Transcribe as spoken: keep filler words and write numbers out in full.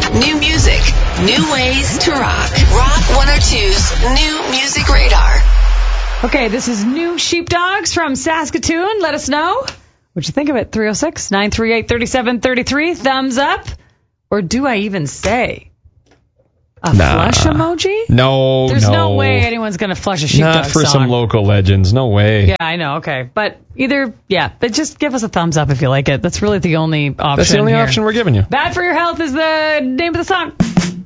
New music, new ways to rock. Rock one oh two's New Music Radar. Okay, this is New Sheepdogs from Saskatoon. Let us know what you think of it. three oh six, nine three eight, three seven three three. Thumbs up. Or do I even say a nah. flush emoji? No, There's no. no way anyone's going to flush a Sheepdog Not for song. some local legends. No way. Yeah, I know. Okay. But either, yeah, but just give us a thumbs up if you like it. That's really the only option That's the only here. option we're giving you. Bad for Your Health is the name of the song.